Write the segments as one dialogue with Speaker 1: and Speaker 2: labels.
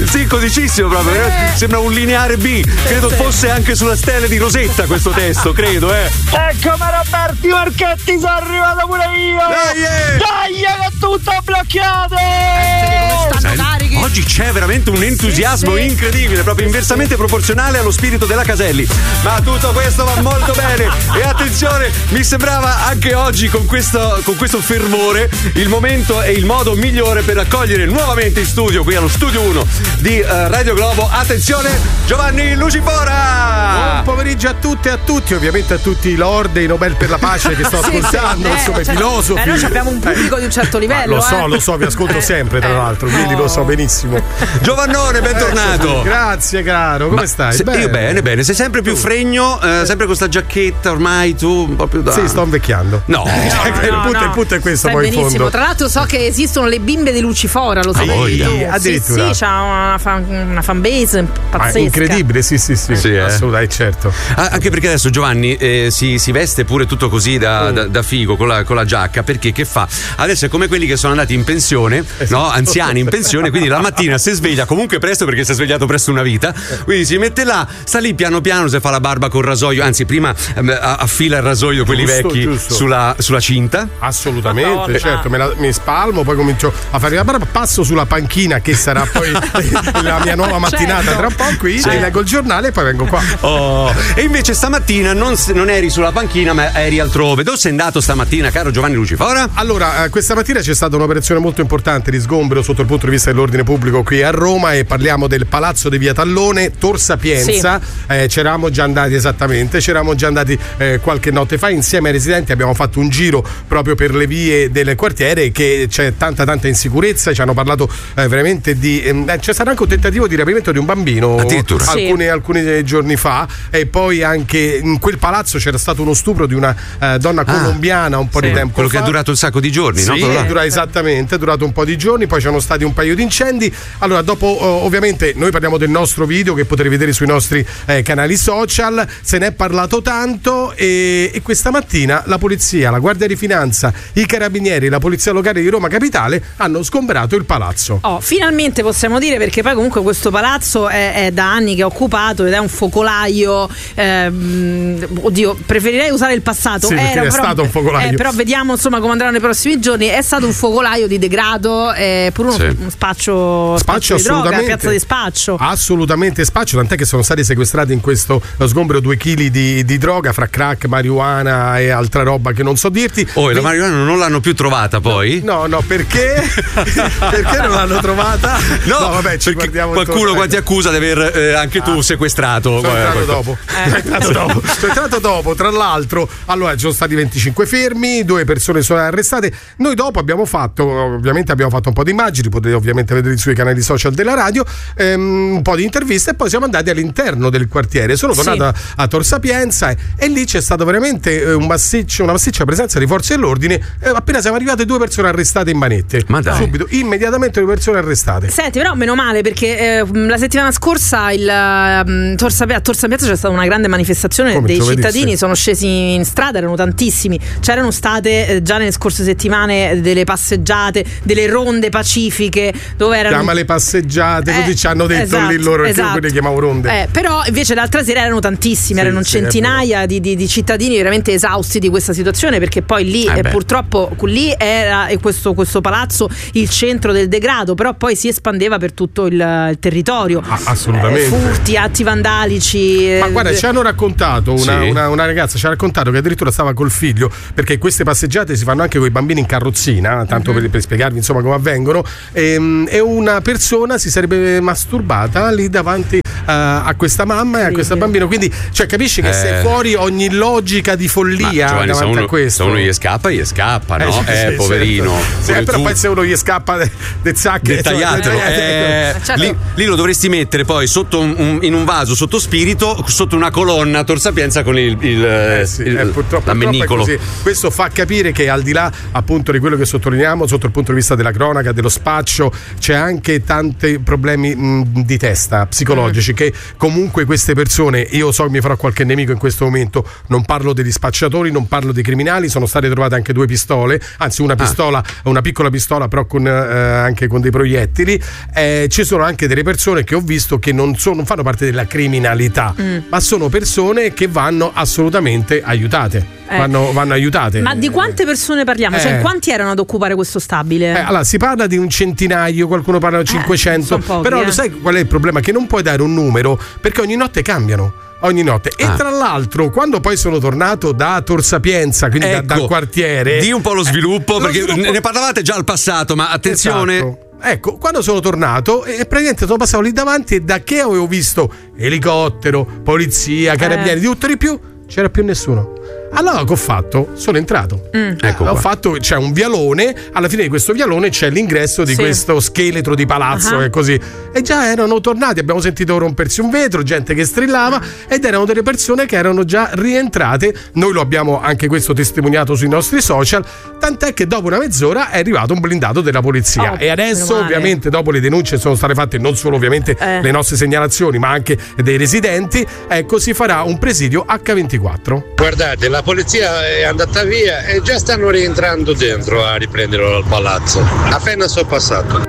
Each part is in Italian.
Speaker 1: Sì, codicissimo proprio. Sembra un lineare B. Credo fosse anche sulla stella di Rosetta questo testo, credo,
Speaker 2: Eccomi Roberti Marchetti, sono arrivato pure io. Dai, che è tutto bloccato.
Speaker 1: Oggi c'è veramente un entusiasmo incredibile, proprio inversamente proporzionale allo spirito della Caselli. Ma tutto questo va molto bene. E attenzione, mi sembrava anche oggi con questo fervore il momento e il modo migliore per accogliere nuovamente in studio, qui allo studio 1 di Radio Globo, attenzione, Giovanni Lucifora.
Speaker 3: Buon pomeriggio a tutte e a tutti, ovviamente a tutti i lord e i Nobel per la pace che sto ascoltando, insomma i filosofi.
Speaker 4: Noi abbiamo un pubblico di un certo livello.
Speaker 3: Lo so, vi ascolto sempre tra l'altro, quindi lo so benissimo.
Speaker 1: Giovannone, bentornato.
Speaker 3: Grazie caro, come stai?
Speaker 1: Io bene, sei sempre più fregno, sempre con sta giacchetta ormai tu proprio da...
Speaker 3: Sì, sto invecchiando.
Speaker 1: No.
Speaker 3: Il punto è questo.
Speaker 4: Stai
Speaker 3: poi
Speaker 4: benissimo.
Speaker 3: in fondo.
Speaker 4: Tra l'altro so che esistono le bimbe di Lucifora, lo sai?
Speaker 3: Addirittura.
Speaker 4: Sì, c'ha una fanbase pazzesca.
Speaker 3: Incredibile, sì, assolutamente, certo.
Speaker 1: Anche perché adesso Giovanni si veste pure tutto così da figo con la giacca, perché che fa? Adesso è come quelli che sono andati in pensione, no? Anziani in pensione, quindi la mattina si sveglia comunque presto perché si è svegliato presto una vita, quindi si mette là, sta lì piano piano, si fa la barba col rasoio, anzi prima affila il rasoio, quelli vecchi, sulla cinta.
Speaker 3: Assolutamente, certo, mi spalmo, poi comincio a fare la barba, passo sulla panchina che sarà poi la mia nuova mattinata tra un po' qui, leggo il giornale e poi vengo qua.
Speaker 1: E invece stamattina non eri sulla panchina ma eri altrove. Dove sei andato stamattina, caro Giovanni Lucifora?
Speaker 3: Allora, questa mattina c'è stata un'operazione molto importante di sgombero sotto il punto di vista dell'ordine pubblico qui a Roma e parliamo del Palazzo di Via Tallone, Tor Sapienza. C'eravamo già andati qualche notte fa insieme ai residenti, abbiamo fatto un giro proprio per le vie del quartiere, che c'è tanta insicurezza, ci hanno parlato veramente di c'è stato anche un tentativo di rapimento di un bambino
Speaker 1: addirittura
Speaker 3: alcuni giorni fa, e poi anche in quel palazzo c'era stato uno stupro di una donna colombiana un po' di tempo
Speaker 1: quello
Speaker 3: fa.
Speaker 1: Che è durato un sacco di giorni, no?
Speaker 3: Esattamente, è durato un po' di giorni, poi c'erano stati un paio di incendi. Allora dopo ovviamente noi parliamo del nostro video che potete vedere sui nostri canali social, se ne è parlato tanto e questa mattina la polizia, la Guardia di Finanza, i carabinieri, la polizia locale di Roma Capitale hanno sgombrato il palazzo.
Speaker 4: Finalmente possiamo dire, perché poi comunque questo palazzo è da anni che è occupato ed è un focolaio, oddio, preferirei usare il passato,
Speaker 3: sì, è stato un focolaio,
Speaker 4: però vediamo insomma come andranno nei prossimi giorni. È stato un focolaio di degrado, pure uno spaccio di droga, piazza di spaccio,
Speaker 3: assolutamente spaccio, tant'è che sono stati sequestrati in questo sgombero 2 chili di droga fra crack, marijuana e altra roba che non so dirti.
Speaker 1: La marijuana non l'hanno più trovata poi?
Speaker 3: No, perché? Perché non l'hanno trovata?
Speaker 1: No,
Speaker 3: vabbè, ci guardiamo
Speaker 1: qualcuno qua ti accusa di aver anche tu sequestrato.
Speaker 3: Sono entrato dopo, tra l'altro. Allora, ci sono stati 25 fermi, 2 persone sono arrestate. Noi dopo abbiamo fatto un po' di immagini, potete ovviamente vedere sui canali social della radio, un po' di interviste, e poi siamo andati all'interno del quartiere. Sono tornato a Tor Sapienza e lì c'è stato veramente una massiccia presenza di forze dell'ordine. Appena siamo arrivati 2 persone arrestate in manette.
Speaker 1: Ma dai.
Speaker 3: Subito, immediatamente 2 persone arrestate.
Speaker 4: Senti, però meno male, perché la settimana scorsa a Tor Sapienza c'è stata una grande manifestazione dei cittadini, sono scesi in strada, erano tantissimi. C'erano state già nelle scorse settimane delle passeggiate, delle ronde pacifiche dove erano.
Speaker 3: Chiamale passeggiate, così ci hanno detto lì loro, che io le chiamavo ronde.
Speaker 4: Però invece l'altra sera erano tantissimi, erano centinaia di cittadini veramente esausti di questa situazione, perché poi lì purtroppo lì era questo palazzo il centro del degrado, però poi si espandeva per tutto il territorio.
Speaker 3: Assolutamente.
Speaker 4: Furti, atti vandalici.
Speaker 3: Ma guarda, ci hanno raccontato una ragazza ci ha raccontato che addirittura stava col figlio, perché queste passeggiate si fanno anche con i bambini in carrozzina, tanto per spiegarvi insomma come avvengono, e una persona si sarebbe masturbata lì davanti a questa mamma e a questo bambino, quindi cioè capisci che sei fuori ogni logica di follia.
Speaker 1: Giovanni,
Speaker 3: davanti a questo.
Speaker 1: se uno gli scappa, no? Poverino.
Speaker 3: Certo. Però poi se uno gli scappa del sacco
Speaker 1: tagliatelo. Lì lo dovresti mettere poi sotto in un vaso sotto spirito, sotto una colonna a Tor Sapienza con
Speaker 3: purtroppo
Speaker 1: l'ammennicolo.
Speaker 3: Questo fa capire che al di là appunto di quello che sottolineiamo sotto il punto di vista della cronaca, dello spaccio, c'è anche tanti problemi di testa psicologici capace che comunque queste persone, io so che mi farò qualche nemico in questo momento, non parlo degli spacciatori, non parlo dei criminali, sono state trovate anche 2 pistole, anzi una pistola, una piccola pistola però anche con dei proiettili. Ci sono anche delle persone che ho visto che non fanno parte della criminalità, ma sono persone che vanno assolutamente aiutate. Vanno aiutate.
Speaker 4: Ma di quante persone parliamo? Cioè, quanti erano ad occupare questo stabile?
Speaker 3: Allora, si parla di un centinaio, qualcuno parla di 500, pochi, però lo sai qual è il problema? Che non puoi dare un numero perché ogni notte cambiano. Ogni notte. E tra l'altro, quando poi sono tornato da Tor Sapienza, quindi dal quartiere,
Speaker 1: di un po' lo sviluppo, perché ne parlavate già al passato, ma attenzione.
Speaker 3: Esatto. Ecco, quando sono tornato praticamente sono passato lì davanti e da che avevo visto elicottero, polizia, carabinieri, di tutto di più, c'era più nessuno. Allora che ho fatto? Sono entrato.
Speaker 1: Ecco
Speaker 3: ho fatto, c'è un vialone, alla fine di questo vialone c'è l'ingresso di questo scheletro di palazzo e così. E già erano tornati, abbiamo sentito rompersi un vetro, gente che strillava ed erano delle persone che erano già rientrate. Noi lo abbiamo anche questo testimoniato sui nostri social, tant'è che dopo una mezz'ora è arrivato un blindato della polizia e adesso ovviamente dopo le denunce sono state fatte non solo ovviamente le nostre segnalazioni ma anche dei residenti, ecco, si farà un presidio H24.
Speaker 5: Guardate, la polizia è andata via e già stanno rientrando dentro a riprenderlo dal palazzo. Appena sono passato.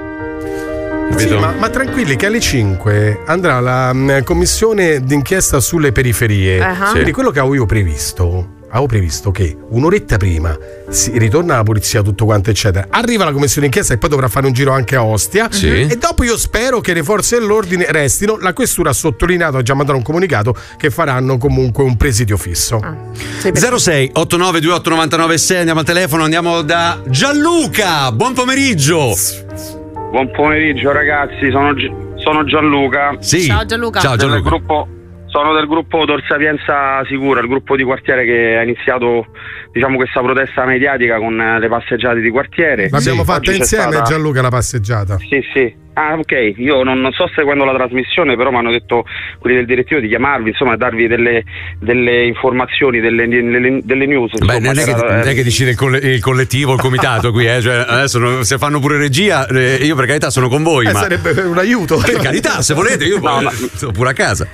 Speaker 3: Sì, ma tranquilli che alle 5 andrà la commissione d'inchiesta sulle periferie. Quindi quello che avevo previsto che un'oretta prima si ritorna la polizia, tutto quanto eccetera, arriva la commissione d'inchiesta e poi dovrà fare un giro anche a Ostia e dopo io spero che le forze dell'ordine restino. La questura ha sottolineato, ha già mandato un comunicato che faranno comunque un presidio fisso.
Speaker 1: 06 89 28 99 6. Andiamo al telefono, andiamo da Gianluca. Buon pomeriggio.
Speaker 6: Buon pomeriggio ragazzi, sono Gianluca.
Speaker 1: Sì.
Speaker 4: Ciao Gianluca.
Speaker 1: Ciao Gianluca.
Speaker 6: Sono del gruppo Tor Sapienza Sicura, il gruppo di quartiere che ha iniziato, diciamo, questa protesta mediatica con le passeggiate di quartiere.
Speaker 3: L'abbiamo fatta insieme, Gianluca, la passeggiata.
Speaker 6: Sì. Ah, ok, io non sto seguendo la trasmissione, però mi hanno detto quelli del direttivo di chiamarvi, insomma, darvi delle informazioni, delle news. Insomma.
Speaker 1: Beh, non è che decide il collettivo, il comitato qui, cioè, adesso se fanno pure regia, io per carità sono con voi, ma
Speaker 3: sarebbe un aiuto.
Speaker 1: Per carità, se volete, io sono pure a casa.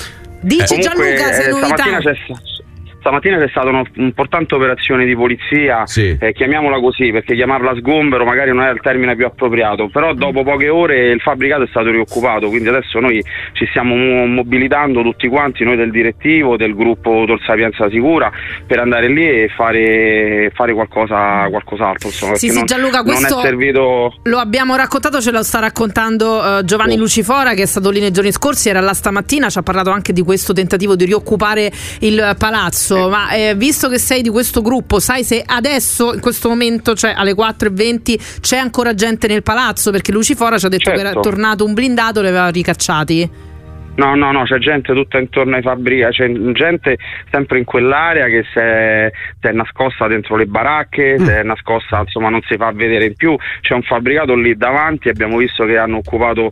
Speaker 4: Dici Gianluca, se novità.
Speaker 6: Stamattina c'è stata un'importante operazione di polizia, chiamiamola così, perché chiamarla sgombero magari non è il termine più appropriato, però dopo poche ore il fabbricato è stato rioccupato, quindi adesso noi ci stiamo mobilitando tutti quanti, noi del direttivo, del gruppo Tor Sapienza Sicura, per andare lì e fare qualcos'altro. Insomma,
Speaker 4: sì, Gianluca, questo
Speaker 6: non è servito.
Speaker 4: Lo abbiamo raccontato, ce lo sta raccontando Giovanni Lucifora, che è stato lì nei giorni scorsi, era là stamattina, ci ha parlato anche di questo tentativo di rioccupare il palazzo. Ma visto che sei di questo gruppo, sai se adesso in questo momento, cioè alle 4:20, c'è ancora gente nel palazzo? Perché Lucifora ci ha detto che era tornato un blindato e li aveva ricacciati.
Speaker 6: No, c'è gente tutta intorno ai fabbricati, c'è gente sempre in quell'area che si è nascosta dentro le baracche, si è nascosta, insomma, non si fa vedere in più. C'è un fabbricato lì davanti, abbiamo visto che hanno occupato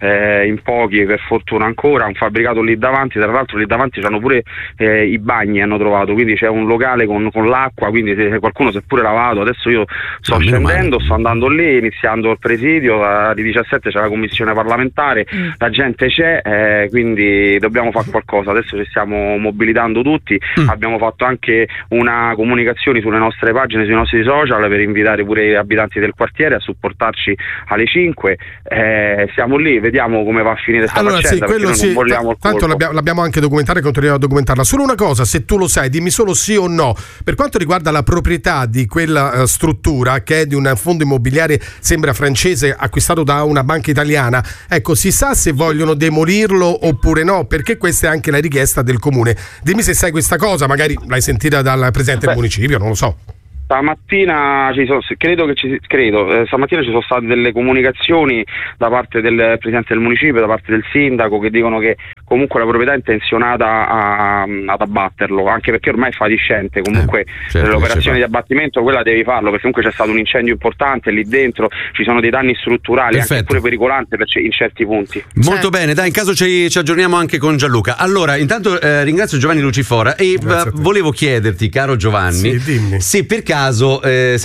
Speaker 6: in pochi, per fortuna ancora, un fabbricato lì davanti. Tra l'altro lì davanti c'hanno pure i bagni, hanno trovato, quindi c'è un locale con l'acqua, quindi qualcuno si è pure lavato. Adesso io sto scendendo, sto andando lì, iniziando il presidio, alle 17 c'è la commissione parlamentare, la gente c'è, quindi dobbiamo fare qualcosa. Adesso ci stiamo mobilitando tutti, abbiamo fatto anche una comunicazione sulle nostre pagine, sui nostri social, per invitare pure gli abitanti del quartiere a supportarci alle 5. Siamo lì, vediamo come va a finire questa faccenda, quello non vogliamo il
Speaker 3: tanto l'abbiamo anche documentato e continuiamo a documentarla. Solo una cosa, se tu lo sai, dimmi solo sì o no, per quanto riguarda la proprietà di quella struttura, che è di un fondo immobiliare, sembra francese, acquistato da una banca italiana, ecco, si sa se vogliono demolirlo oppure no, perché questa è anche la richiesta del comune. Dimmi se sai questa cosa, magari l'hai sentita dal presidente del municipio, non lo so.
Speaker 6: Stamattina stamattina ci sono state delle comunicazioni da parte del presidente del municipio, da parte del sindaco, che dicono che comunque la proprietà è intenzionata ad abbatterlo, anche perché ormai è fatiscente. Comunque l'operazione di abbattimento quella devi farlo, perché comunque c'è stato un incendio importante lì dentro, ci sono dei danni strutturali, anche pure pericolanti in certi punti.
Speaker 1: Molto bene, dai, in caso ci aggiorniamo anche con Gianluca. Allora, intanto ringrazio Giovanni Lucifora e volevo chiederti, caro Giovanni, se per caso caso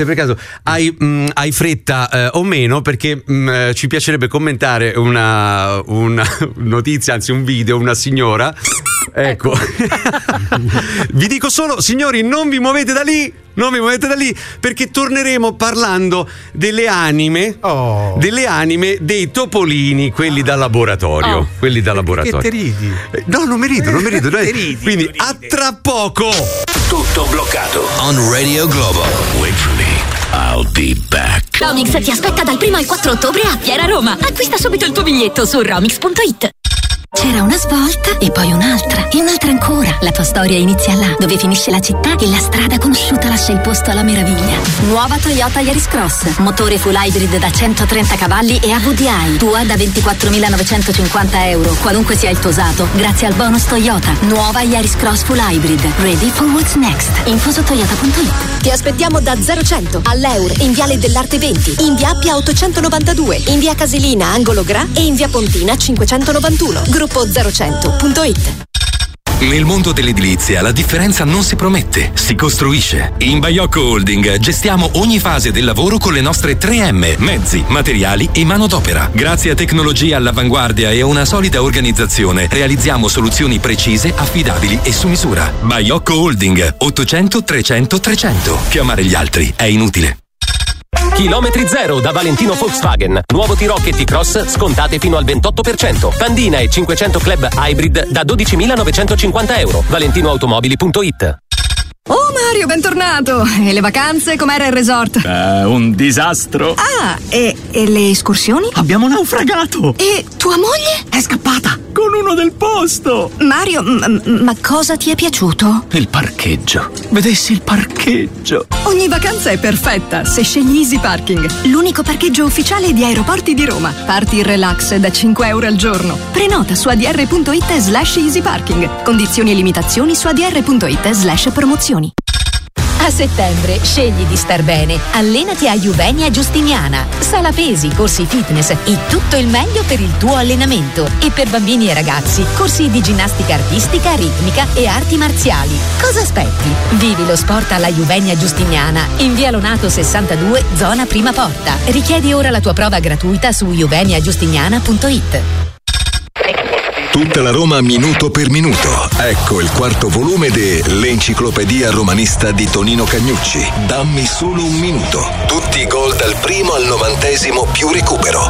Speaker 1: hai fretta o meno, perché ci piacerebbe commentare una notizia, anzi un video, una signora. Ecco. Vi dico solo, signori, non vi muovete da lì, perché torneremo parlando delle anime dei topolini, quelli da laboratorio. Quelli da laboratorio.
Speaker 3: Che te ridi?
Speaker 1: No, non mi rido. Quindi a tra poco.
Speaker 7: Tutto bloccato on Radio Globo. Wait for me, I'll be back.
Speaker 8: Romix ti aspetta dal 1 al 4 ottobre a Fiera Roma. Acquista subito il tuo biglietto su romix.it.
Speaker 9: C'era una svolta e poi un'altra e un'altra ancora. La tua storia inizia là, dove finisce la città e la strada conosciuta lascia il posto alla meraviglia. Nuova Toyota Yaris Cross, motore full hybrid da 130 cavalli e AVDI, tua da 24.950 euro, qualunque sia il tuo usato, grazie al bonus Toyota. Nuova Yaris Cross full hybrid, ready for what's next. Info su toyota.it.
Speaker 8: Ti aspettiamo da 0100 all'Eur, in Viale dell'Arte 20, in via Appia 892, in via Casilina angolo Gra e in via Pontina 591. Gruppo 0100.it.
Speaker 7: Nel mondo dell'edilizia la differenza non si promette, si costruisce. In Baiocco Holding gestiamo ogni fase del lavoro con le nostre 3M, mezzi, materiali e manodopera. Grazie a tecnologia all'avanguardia e a una solida organizzazione realizziamo soluzioni precise, affidabili e su misura. Baiocco Holding 800 300 300. Chiamare gli altri è inutile.
Speaker 10: Chilometri zero da Valentino Volkswagen. Nuovo T-Roc e T-Cross scontate fino al 28%. Pandina e 500 Club Hybrid da 12.950 euro. ValentinoAutomobili.it.
Speaker 11: Oh Mario, bentornato! E le vacanze? Com'era il resort?
Speaker 12: Un disastro.
Speaker 11: Ah, e le escursioni?
Speaker 12: Abbiamo naufragato.
Speaker 11: E tua moglie?
Speaker 12: È scappata con uno del posto.
Speaker 11: Mario, ma cosa ti è piaciuto?
Speaker 12: Il parcheggio. Vedessi il parcheggio.
Speaker 11: Ogni vacanza è perfetta se scegli Easy Parking, l'unico parcheggio ufficiale di Aeroporti di Roma. Parti in relax da 5 euro al giorno. Prenota su adr.it/Easy Parking. Condizioni e limitazioni su adr.it/promozioni.
Speaker 8: A settembre scegli di star bene. Allenati a Juvenia Giustiniana. Sala pesi, corsi fitness e tutto il meglio per il tuo allenamento. E per bambini e ragazzi, corsi di ginnastica artistica, ritmica e arti marziali. Cosa aspetti? Vivi lo sport alla Juvenia Giustiniana in via Lonato 62, zona Prima Porta. Richiedi ora la tua prova gratuita su juveniagiustiniana.it.
Speaker 13: Tutta la Roma minuto per minuto. Ecco il quarto volume de L'Enciclopedia Romanista di Tonino Cagnucci. Dammi solo un minuto. Tutti i gol dal primo al 90° più recupero.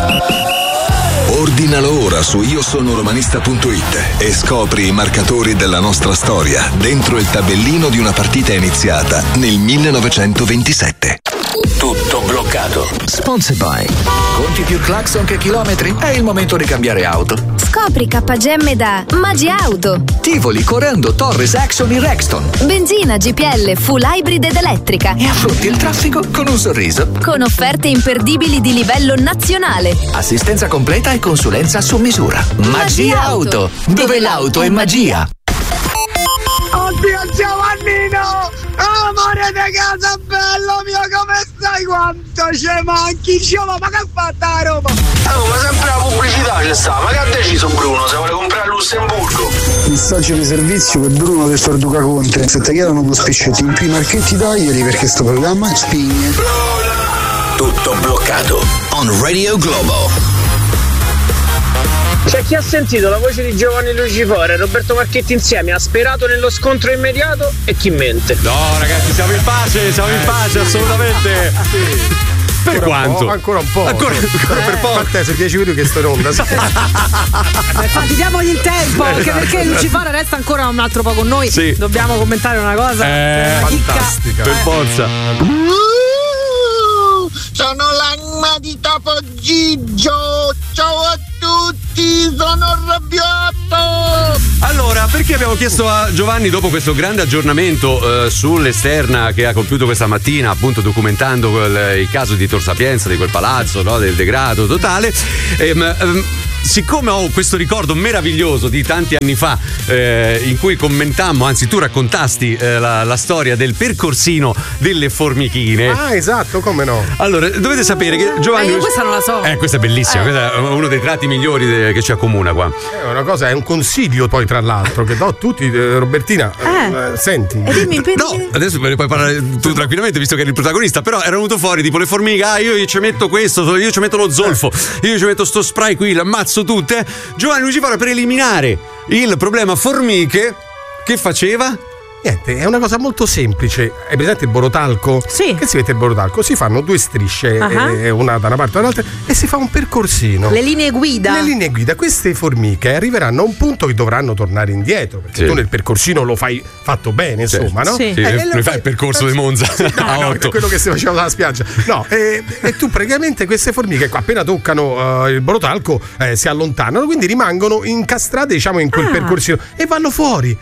Speaker 13: Ordinalo ora su iosonoromanista.it e scopri i marcatori della nostra storia dentro il tabellino di una partita iniziata nel 1927.
Speaker 7: Tutto bloccato.
Speaker 14: Sponsored by. Conti più clacson che chilometri? È il momento di cambiare auto.
Speaker 15: Scopri KGM da Magi Auto.
Speaker 14: Tivoli, Corando, Torres, Axon e Rexton.
Speaker 15: Benzina, GPL, full hybrid ed elettrica.
Speaker 14: E affronti il traffico con un sorriso.
Speaker 15: Con offerte imperdibili di livello nazionale.
Speaker 14: Assistenza completa e consulenza su misura. Magi Auto, dove l'auto è magia.
Speaker 2: Oddio Giovannino! Amore di casa bello mio, come stai? Quanto ci manchi, Giova, ma che ha fatto a Roma?
Speaker 16: Ma sempre la pubblicità c'è sta, ma che ha deciso Bruno? Se vuole comprare a Lussemburgo?
Speaker 17: Messaggio di servizio per Bruno del Sorduca Conte. Se ti chiedono due spiccetti in più i marchetti tagliali perché sto programma spigne.
Speaker 7: Tutto bloccato on Radio Globo.
Speaker 2: C'è chi ha sentito la voce di Giovanni Lucifore e Roberto Marchetti insieme, ha sperato nello scontro immediato e chi mente?
Speaker 1: No ragazzi, siamo in pace, assolutamente. Per quanto?
Speaker 3: Ancora un po'.
Speaker 1: Ancora per poco.
Speaker 3: A te, se 10 minuti che sto in onda. Sì.
Speaker 4: Infatti diamogli il tempo, anche perché Lucifore resta ancora un altro po' con noi.
Speaker 1: Sì.
Speaker 4: Dobbiamo commentare una cosa.
Speaker 3: Fantastica.
Speaker 1: Per forza.
Speaker 2: Sono l'anima di Topo Gigio. Ciao a tutti, sono arrabbiato.
Speaker 1: Allora, perché abbiamo chiesto a Giovanni, dopo questo grande aggiornamento sull'esterna che ha compiuto questa mattina, appunto documentando il caso di Tor Sapienza, di quel palazzo, no, del degrado totale, siccome ho questo ricordo meraviglioso di tanti anni fa in cui commentammo, anzi tu raccontasti la storia del percorsino delle formichine.
Speaker 3: Ah, esatto, come no?
Speaker 1: Allora, dovete sapere che Giovanni...
Speaker 4: io questa non la so.
Speaker 1: Questa è bellissima, questa è uno dei tratti migliori che ci accomuna qua.
Speaker 3: È una cosa, è un consiglio poi tra l'altro che do a tutti, Robertina, senti.
Speaker 1: No, adesso puoi parlare tu tranquillamente visto che eri il protagonista, però era venuto fuori tipo le formiche, io ci metto questo, io ci metto lo zolfo, io ci metto sto spray qui, l'ammazzo tutte. Giovanni Lucifora, per eliminare il problema formiche, che faceva?
Speaker 3: Niente, è una cosa molto semplice. Hai presente il borotalco?
Speaker 4: Sì.
Speaker 3: Che si mette il borotalco? Si fanno 2 strisce, una da una parte e dall'altra, e si fa un percorsino.
Speaker 4: Le linee guida.
Speaker 3: Le linee guida. Queste formiche arriveranno a un punto che dovranno tornare indietro, perché tu nel percorsino lo fai fatto bene, insomma, no?
Speaker 1: Sì. Lui fa il percorso di Monza a 8.
Speaker 3: È quello che si faceva dalla spiaggia. No, e tu praticamente queste formiche appena toccano il borotalco si allontanano, quindi rimangono incastrate, diciamo, in quel percorsino e vanno fuori.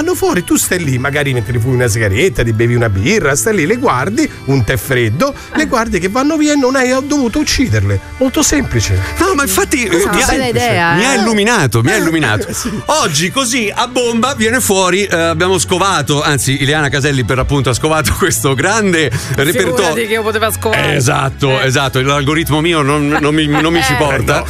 Speaker 3: Tu stai lì, magari mentre fumi una sigaretta, ti bevi una birra, stai lì, le guardi, un tè freddo, le guardi che vanno via e non hai dovuto ucciderle. Molto semplice.
Speaker 1: No, ma infatti
Speaker 4: mi
Speaker 1: ha illuminato.
Speaker 3: Sì.
Speaker 1: Oggi così a bomba viene fuori, abbiamo scovato, anzi Ileana Caselli per l'appunto ha scovato questo grande repertorio.
Speaker 4: Figurati che io poteva scovare.
Speaker 1: Esatto, l'algoritmo mio non mi ci porta.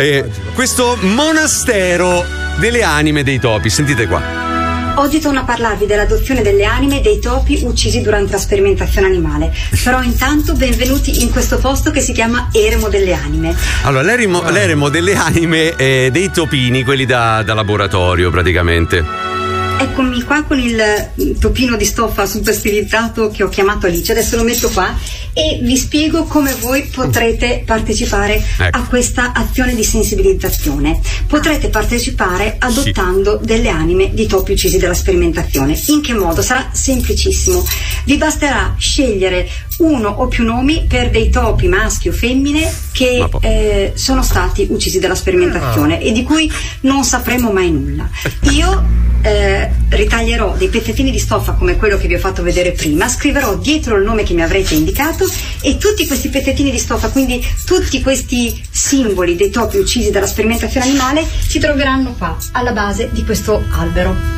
Speaker 1: Questo monastero delle anime dei topi, sentite qua.
Speaker 18: Oggi torno a parlarvi dell'adozione delle anime dei topi uccisi durante la sperimentazione animale. Però intanto benvenuti in questo posto che si chiama Eremo delle Anime.
Speaker 1: Allora, l'eremo delle anime dei topini, quelli da laboratorio praticamente.
Speaker 18: Eccomi qua con il topino di stoffa super stilizzato che ho chiamato Alice. Adesso lo metto qua e vi spiego come voi potrete partecipare a questa azione di sensibilizzazione. Potrete partecipare adottando delle anime di topi uccisi dalla sperimentazione. In che modo? Sarà semplicissimo. Vi basterà scegliere uno o più nomi per dei topi maschi o femmine che sono stati uccisi dalla sperimentazione e di cui non sapremo mai nulla. Io ritaglierò dei pezzettini di stoffa come quello che vi ho fatto vedere prima, scriverò dietro il nome che mi avrete indicato e tutti questi pezzettini di stoffa, quindi tutti questi simboli dei topi uccisi dalla sperimentazione animale, si troveranno qua alla base di questo albero.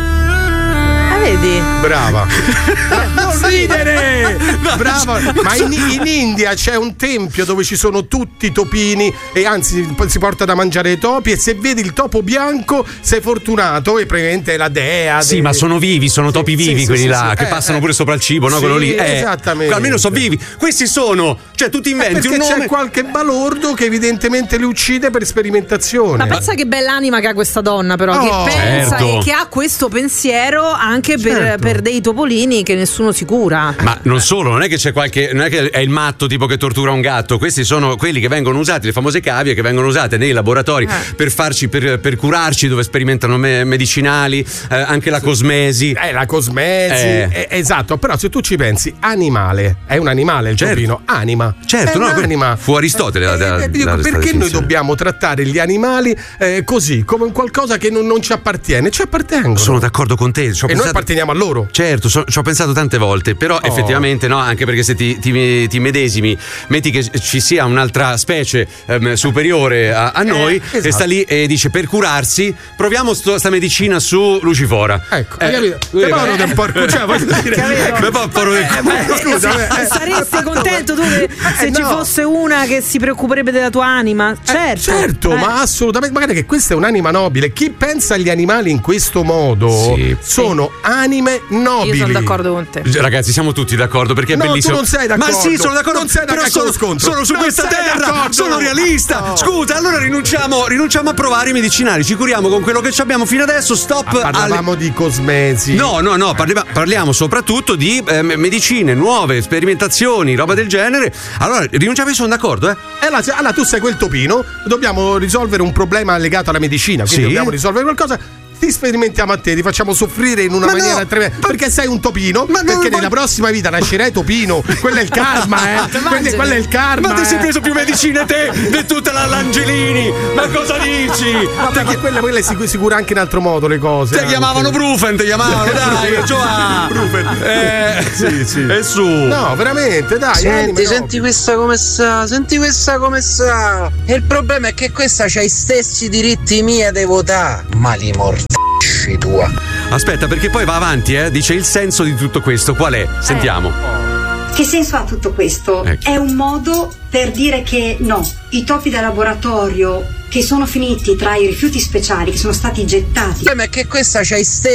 Speaker 4: Vedi?
Speaker 3: Brava. Non ridere! Brava. Ma in India c'è un tempio dove ci sono tutti i topini e anzi si porta da mangiare i topi e se vedi il topo bianco sei fortunato e praticamente è la dea.
Speaker 1: Sì, ma sono vivi, sono topi vivi quelli là che passano pure sopra il cibo, no? Quello lì.
Speaker 3: Esattamente.
Speaker 1: Almeno sono vivi. Questi sono, cioè tu ti inventi un nome.
Speaker 3: C'è qualche balordo che evidentemente li uccide per sperimentazione.
Speaker 4: Ma pensa che bella anima che ha questa donna, però, che pensa e che ha questo pensiero anche per dei topolini che nessuno si cura.
Speaker 1: Ma non solo, non è che c'è non è che è il matto tipo che tortura un gatto, questi sono quelli che vengono usati, le famose cavie che vengono usate nei laboratori per curarci, dove sperimentano medicinali, anche la cosmesi.
Speaker 3: La cosmesi, esatto, però se tu ci pensi, animale, è un animale il topino, anima.
Speaker 1: Certo,
Speaker 3: è un'anima.
Speaker 1: Fu Aristotele
Speaker 3: perché noi dobbiamo trattare gli animali così, come qualcosa che non ci appartiene? Ci appartengono.
Speaker 1: Sono d'accordo con te.
Speaker 3: Noi apparteniamo a loro.
Speaker 1: Certo, ci ho pensato tante volte, però effettivamente no, anche perché se ti medesimi, metti che ci sia un'altra specie superiore a noi, esatto, e sta lì e dice per curarsi proviamo sta medicina su Lucifora.
Speaker 3: Ecco, hai capito? Del porco, cioè voglio dire.
Speaker 4: Scusa, saresti contento tu se ci fosse una che si preoccuperebbe della tua anima? Certo,
Speaker 3: ma assolutamente. Magari che questa è un'anima nobile. Chi pensa agli animali in questo modo sono anime nobili.
Speaker 4: Io sono d'accordo con te.
Speaker 1: Ragazzi, siamo tutti d'accordo perché è bellissimo.
Speaker 3: Tu non sei d'accordo.
Speaker 1: Ma sì, sono d'accordo.
Speaker 3: Non sei d'accordo.
Speaker 1: Però sono su questa terra. Sono realista. No. Scusa, allora rinunciamo a provare i medicinali. Ci curiamo con quello che abbiamo fino adesso. Stop.
Speaker 3: Parlavamo di cosmesi.
Speaker 1: No. Parliamo soprattutto di medicine nuove, sperimentazioni, roba del genere. Allora rinunciamo, io sono d'accordo. Allora
Speaker 3: tu sei quel topino. Dobbiamo risolvere un problema legato alla medicina. Quindi dobbiamo risolvere qualcosa. ti sperimentiamo a te, ti facciamo soffrire in una maniera tremenda, perché sei un topino, perché nella prossima vita nascerai topino. Quello è il karma, quello è il karma.
Speaker 1: Ma ti sei preso più medicine te di tutta l'Angelini? Ma cosa dici?
Speaker 3: Ma quella si cura anche in altro modo le cose.
Speaker 1: Ti chiamavano Brufen, dai, Giovanni. Sì. E su.
Speaker 3: No, veramente, dai.
Speaker 19: Senti questa come sta. E il problema è che questa c'ha i stessi diritti mia di votare. Ma li mordisci tua.
Speaker 1: Aspetta, perché poi va avanti, dice il senso di tutto questo. Qual è? Sentiamo.
Speaker 18: Che senso ha tutto questo? Ecco. È un modo per dire che no, i topi da laboratorio che sono finiti tra i rifiuti speciali, che sono stati gettati.
Speaker 19: Il problema è che questa c'ha i stessi